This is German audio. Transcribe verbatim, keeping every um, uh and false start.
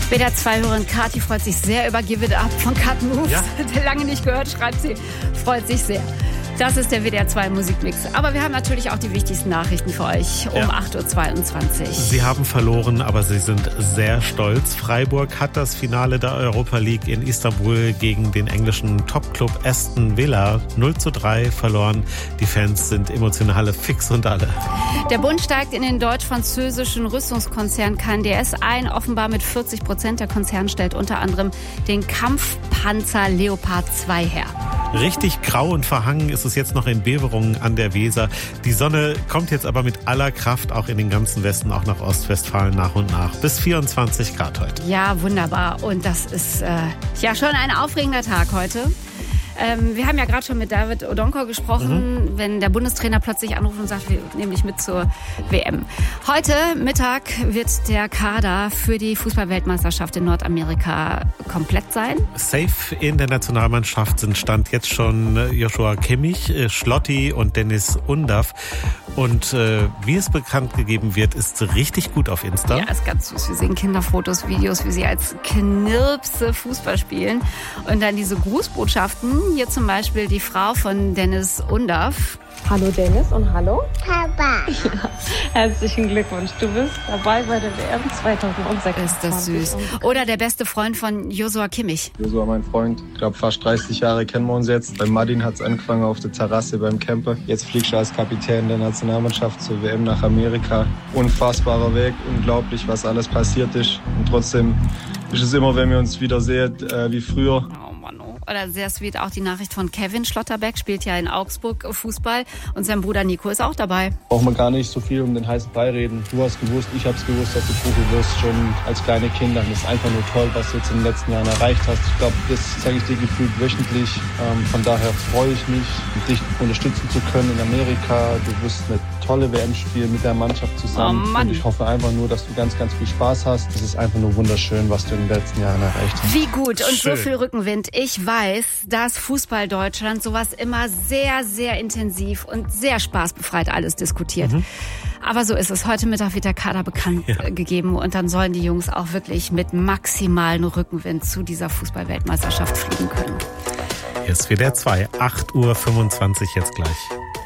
W D R zwei-Hörerin Kathi freut sich sehr über Give It Up von Cut Moves. Ja. Lange nicht gehört, schreibt sie. Freut sich sehr. Das ist der W D R zwei Musikmix. Aber wir haben natürlich auch die wichtigsten Nachrichten für euch um ja. acht Uhr zweiundzwanzig. Sie haben verloren, aber sie sind sehr stolz. Freiburg hat das Finale der Europa League in Istanbul gegen den englischen Topclub Aston Villa null zu drei verloren. Die Fans sind emotionale Fix und alle. Der Bund steigt in den deutsch-französischen Rüstungskonzern K N D S ein, offenbar mit vierzig Prozent. Der Konzern stellt unter anderem den Kampfpanzer Leopard zwei her. Richtig grau und verhangen ist es jetzt noch in Beverungen an der Weser. Die Sonne kommt jetzt aber mit aller Kraft auch in den ganzen Westen, auch nach Ostwestfalen nach und nach. Bis vierundzwanzig Grad heute. Ja, wunderbar. Und das ist äh, ja schon ein aufregender Tag heute. Ähm, wir haben ja gerade schon mit David Odonkor gesprochen, mhm. wenn der Bundestrainer plötzlich anruft und sagt, wir nehmen dich mit zur W M. Heute Mittag wird der Kader für die Fußball-Weltmeisterschaft in Nordamerika komplett sein. Safe in der Nationalmannschaft sind Stand jetzt schon Joshua Kimmich, Schlotti und Dennis Undav. Und äh, wie es bekannt gegeben wird, ist richtig gut auf Insta. Ja, ist ganz süß. Wir sehen Kinderfotos, Videos, wie sie als Knirpse Fußball spielen. Und dann diese Grußbotschaften. Hier zum Beispiel die Frau von Dennis Undav. Hallo Dennis und hallo Papa. Ja, herzlichen Glückwunsch. Du bist dabei bei der W M zweitausendsechsundzwanzig. Ist das süß. Oder der beste Freund von Joshua Kimmich. Joshua, mein Freund. Ich glaube, fast dreißig Jahre kennen wir uns jetzt. Bei Martin hat es angefangen auf der Terrasse beim Camper. Jetzt fliegst du als Kapitän der Nationalmannschaft zur W M nach Amerika. Unfassbarer Weg, unglaublich, was alles passiert ist. Und trotzdem ist es immer, wenn wir uns wieder sehen, äh, wie früher. Oder sehr sweet auch die Nachricht von Kevin Schlotterbeck, spielt ja in Augsburg Fußball und sein Bruder Nico ist auch dabei. Braucht man gar nicht so viel um den heißen Brei reden. Du hast gewusst, ich hab's gewusst, dass du Profi wirst, schon als kleine Kinder. Das ist einfach nur toll, was du jetzt in den letzten Jahren erreicht hast. Ich glaube, das zeige ich dir gefühlt wöchentlich. Ähm, von daher freue ich mich, dich unterstützen zu können in Amerika. Du wirst eine tolle W M spielen mit der Mannschaft zusammen. Oh Mann. Und ich hoffe einfach nur, dass du ganz, ganz viel Spaß hast. Es ist einfach nur wunderschön, was du in den letzten Jahren erreicht hast. Wie gut und Schön. So viel Rückenwind. Ich weiß, dass Fußball Deutschland sowas immer sehr, sehr intensiv und sehr spaßbefreit alles diskutiert. Mhm. Aber so ist es. Heute Mittag wird der Kader bekannt ja. gegeben und dann sollen die Jungs auch wirklich mit maximalen Rückenwind zu dieser Fußball-Weltmeisterschaft fliegen können. Hier ist W D R zwei, acht Uhr fünfundzwanzig jetzt gleich.